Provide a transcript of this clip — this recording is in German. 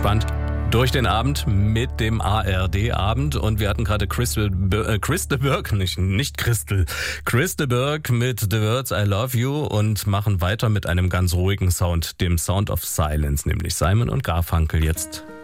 gespannt durch den Abend mit dem ARD-Abend und wir hatten gerade Crystal Burke mit The Words I Love You und machen weiter mit einem ganz ruhigen Sound, dem Sound of Silence, nämlich Simon und Garfunkel jetzt